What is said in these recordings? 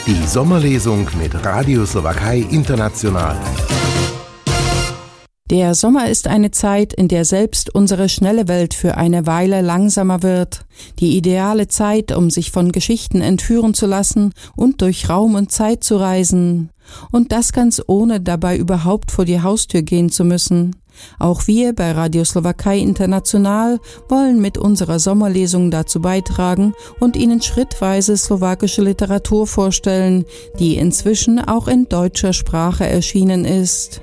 Die Sommerlesung mit Radio Slowakei International. Der Sommer ist eine Zeit, in der selbst unsere schnelle Welt für eine Weile langsamer wird. Die ideale Zeit, um sich von Geschichten entführen zu lassen und durch Raum und Zeit zu reisen. Und das ganz ohne dabei überhaupt vor die Haustür gehen zu müssen. Auch wir bei Radio Slowakei International wollen mit unserer Sommerlesung dazu beitragen und Ihnen schrittweise slowakische Literatur vorstellen, die inzwischen auch in deutscher Sprache erschienen ist.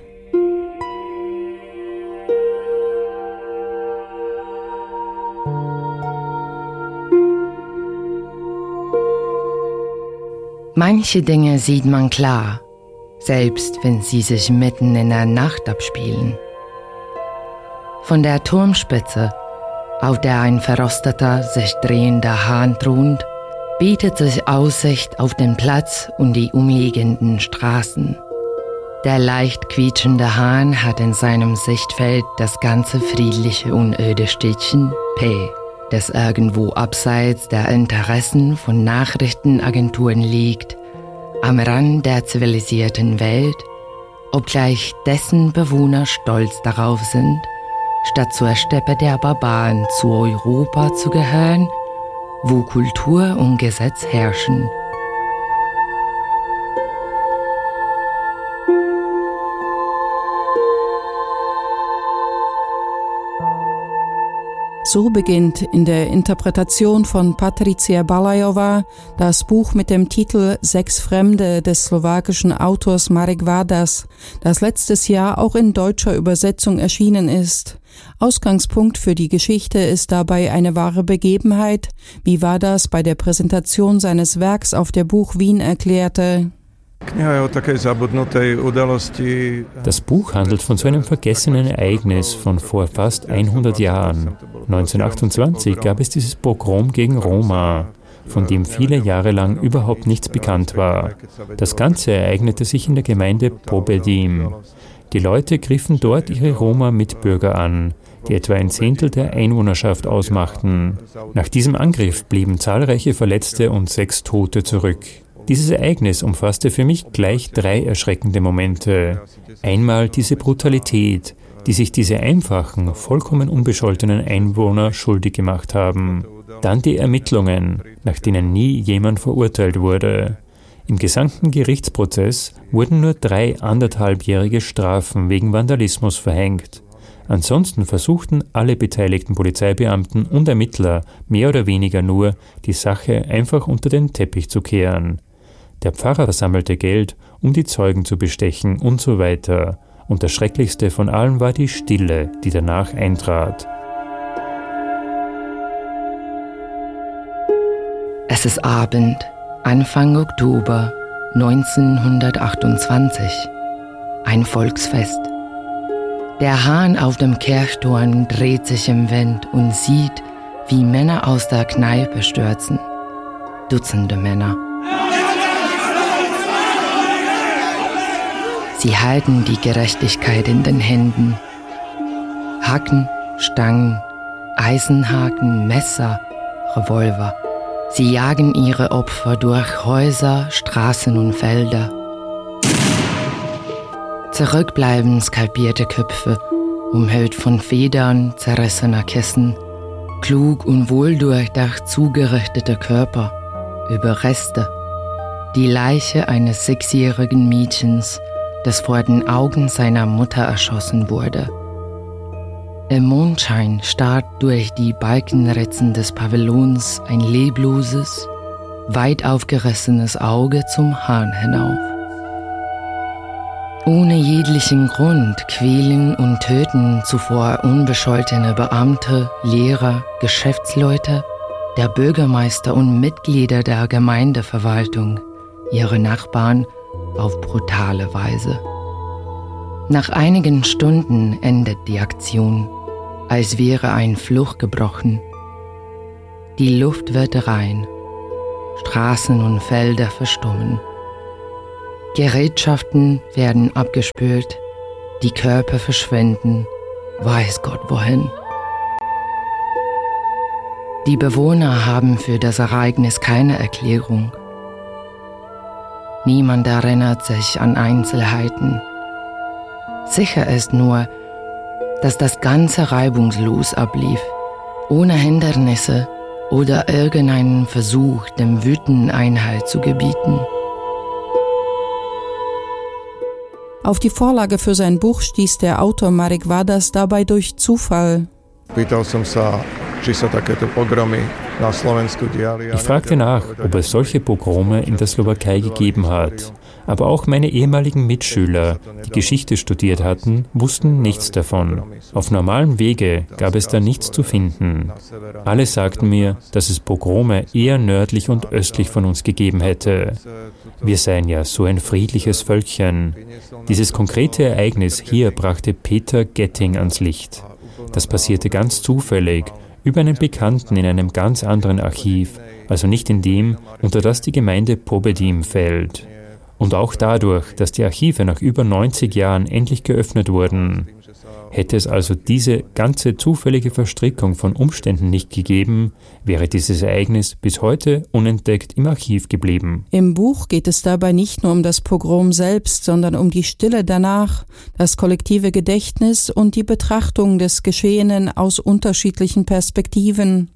Manche Dinge sieht man klar, selbst wenn sie sich mitten in der Nacht abspielen. Von der Turmspitze, auf der ein verrosteter, sich drehender Hahn thront, bietet sich Aussicht auf den Platz und die umliegenden Straßen. Der leicht quietschende Hahn hat in seinem Sichtfeld das ganze friedliche und öde Städtchen P, das irgendwo abseits der Interessen von Nachrichtenagenturen liegt, am Rand der zivilisierten Welt, obgleich dessen Bewohner stolz darauf sind, statt zur Steppe der Barbaren zu Europa zu gehören, wo Kultur und Gesetz herrschen. So beginnt in der Interpretation von Patricia Balajová das Buch mit dem Titel Sechs Fremde des slowakischen Autors Marek Vadas, das letztes Jahr auch in deutscher Übersetzung erschienen ist. Ausgangspunkt für die Geschichte ist dabei eine wahre Begebenheit, wie Vadas bei der Präsentation seines Werks auf der Buch Wien erklärte. Das Buch handelt von so einem vergessenen Ereignis von vor fast 100 Jahren. 1928 gab es dieses Pogrom gegen Roma, von dem viele Jahre lang überhaupt nichts bekannt war. Das Ganze ereignete sich in der Gemeinde Pobedim. Die Leute griffen dort ihre Roma-Mitbürger an, die etwa ein Zehntel der Einwohnerschaft ausmachten. Nach diesem Angriff blieben zahlreiche Verletzte und 6 Tote zurück. Dieses Ereignis umfasste für mich gleich 3 erschreckende Momente. Einmal diese Brutalität, die sich diese einfachen, vollkommen unbescholtenen Einwohner schuldig gemacht haben. Dann die Ermittlungen, nach denen nie jemand verurteilt wurde. Im gesamten Gerichtsprozess wurden nur 3 anderthalbjährige Strafen wegen Vandalismus verhängt. Ansonsten versuchten alle beteiligten Polizeibeamten und Ermittler mehr oder weniger nur, die Sache einfach unter den Teppich zu kehren. Der Pfarrer sammelte Geld, um die Zeugen zu bestechen und so weiter. Und das Schrecklichste von allem war die Stille, die danach eintrat. Es ist Abend, Anfang Oktober 1928. Ein Volksfest. Der Hahn auf dem Kirchturm dreht sich im Wind und sieht, wie Männer aus der Kneipe stürzen. Dutzende Männer. Sie halten die Gerechtigkeit in den Händen. Hacken, Stangen, Eisenhaken, Messer, Revolver. Sie jagen ihre Opfer durch Häuser, Straßen und Felder. Zurück bleiben skalpierte Köpfe, umhüllt von Federn zerrissener Kissen, klug und wohldurchdacht zugerichtete Körper, Überreste, die Leiche eines 6-jährigen Mädchens, das vor den Augen seiner Mutter erschossen wurde. Im Mondschein starrt durch die Balkenritzen des Pavillons ein lebloses, weit aufgerissenes Auge zum Hahn hinauf. Ohne jeglichen Grund quälen und töten zuvor unbescholtene Beamte, Lehrer, Geschäftsleute, der Bürgermeister und Mitglieder der Gemeindeverwaltung ihre Nachbarn auf brutale Weise. Nach einigen Stunden endet die Aktion, als wäre ein Fluch gebrochen. Die Luft wird rein, Straßen und Felder verstummen. Gerätschaften werden abgespült, die Körper verschwinden, weiß Gott wohin. Die Bewohner haben für das Ereignis keine Erklärung. Niemand erinnert sich an Einzelheiten. Sicher ist nur, dass das Ganze reibungslos ablief, ohne Hindernisse oder irgendeinen Versuch, dem Wüten Einhalt zu gebieten. Auf die Vorlage für sein Buch stieß der Autor Marek Vadas dabei durch Zufall. Ich fragte nach, ob es solche Pogrome in der Slowakei gegeben hat. Aber auch meine ehemaligen Mitschüler, die Geschichte studiert hatten, wussten nichts davon. Auf normalem Wege gab es da nichts zu finden. Alle sagten mir, dass es Pogrome eher nördlich und östlich von uns gegeben hätte. Wir seien ja so ein friedliches Völkchen. Dieses konkrete Ereignis hier brachte Peter Getting ans Licht. Das passierte ganz zufällig, über einen Bekannten in einem ganz anderen Archiv, also nicht in dem, unter das die Gemeinde Pobedim fällt. Und auch dadurch, dass die Archive nach über 90 Jahren endlich geöffnet wurden. Hätte es also diese ganze zufällige Verstrickung von Umständen nicht gegeben, wäre dieses Ereignis bis heute unentdeckt im Archiv geblieben. Im Buch geht es dabei nicht nur um das Pogrom selbst, sondern um die Stille danach, das kollektive Gedächtnis und die Betrachtung des Geschehenen aus unterschiedlichen Perspektiven.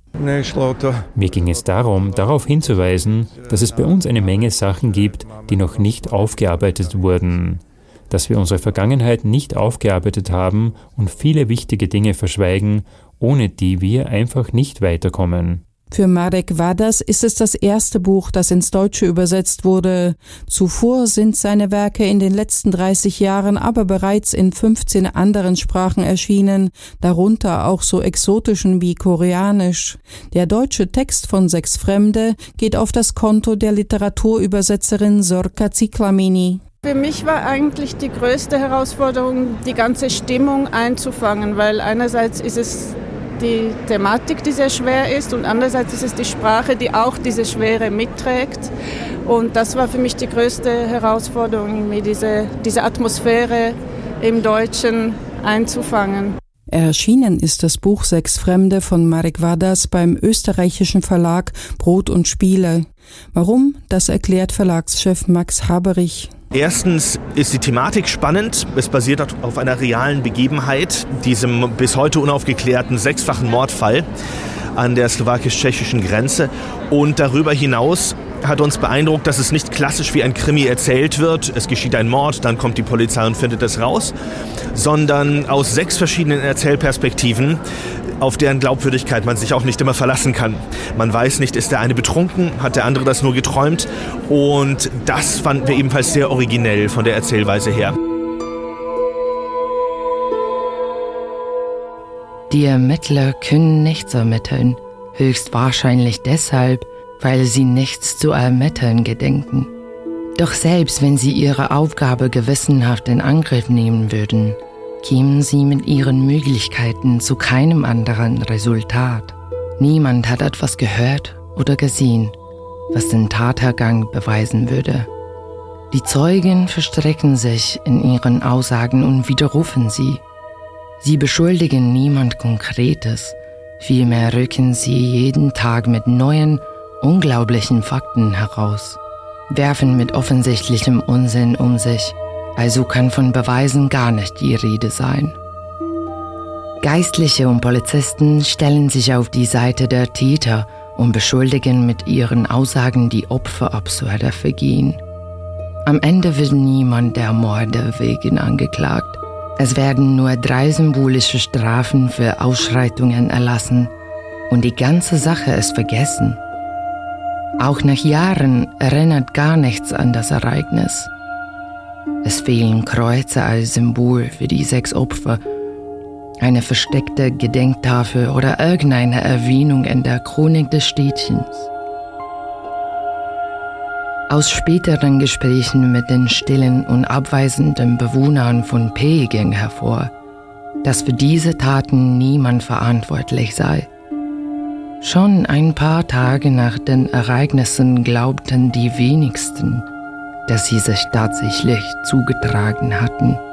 Mir ging es darum, darauf hinzuweisen, dass es bei uns eine Menge Sachen gibt, die noch nicht aufgearbeitet wurden. Dass wir unsere Vergangenheit nicht aufgearbeitet haben und viele wichtige Dinge verschweigen, ohne die wir einfach nicht weiterkommen. Für Marek Vadas ist es das erste Buch, das ins Deutsche übersetzt wurde. Zuvor sind seine Werke in den letzten 30 Jahren aber bereits in 15 anderen Sprachen erschienen, darunter auch so exotischen wie Koreanisch. Der deutsche Text von 6 Fremde geht auf das Konto der Literaturübersetzerin Zorka Ciklamini. Für mich war eigentlich die größte Herausforderung, die ganze Stimmung einzufangen, weil einerseits ist es die Thematik, die sehr schwer ist, und andererseits ist es die Sprache, die auch diese Schwere mitträgt. Und das war für mich die größte Herausforderung, mir diese Atmosphäre im Deutschen einzufangen. Erschienen ist das Buch 6 Fremde von Marek Vadas beim österreichischen Verlag Brot und Spiele. Warum? Das erklärt Verlagschef Max Haberich. Erstens ist die Thematik spannend. Es basiert auf einer realen Begebenheit, diesem bis heute unaufgeklärten 6-fachen Mordfall an der slowakisch-tschechischen Grenze. Und darüber hinaus hat uns beeindruckt, dass es nicht klassisch wie ein Krimi erzählt wird. Es geschieht ein Mord, dann kommt die Polizei und findet es raus, sondern aus 6 verschiedenen Erzählperspektiven, auf deren Glaubwürdigkeit man sich auch nicht immer verlassen kann. Man weiß nicht, ist der eine betrunken, hat der andere das nur geträumt? Und das fanden wir ebenfalls sehr originell von der Erzählweise her. Die Ermittler können nichts ermitteln, höchstwahrscheinlich deshalb, weil sie nichts zu ermitteln gedenken. Doch selbst wenn sie ihre Aufgabe gewissenhaft in Angriff nehmen würden, kämen sie mit ihren Möglichkeiten zu keinem anderen Resultat. Niemand hat etwas gehört oder gesehen, was den Tathergang beweisen würde. Die Zeugen verstricken sich in ihren Aussagen und widerrufen sie. Sie beschuldigen niemand Konkretes, vielmehr rücken sie jeden Tag mit neuen, unglaublichen Fakten heraus, werfen mit offensichtlichem Unsinn um sich, also kann von Beweisen gar nicht die Rede sein. Geistliche und Polizisten stellen sich auf die Seite der Täter und beschuldigen mit ihren Aussagen die Opfer absurder Vergehen. Am Ende wird niemand der Morde wegen angeklagt. Es werden nur 3 symbolische Strafen für Ausschreitungen erlassen und die ganze Sache ist vergessen. Auch nach Jahren erinnert gar nichts an das Ereignis. Es fehlen Kreuze als Symbol für die 6 Opfer, eine versteckte Gedenktafel oder irgendeine Erwähnung in der Chronik des Städtchens. Aus späteren Gesprächen mit den stillen und abweisenden Bewohnern von P ging hervor, dass für diese Taten niemand verantwortlich sei. Schon ein paar Tage nach den Ereignissen glaubten die wenigsten, dass sie sich tatsächlich zugetragen hatten.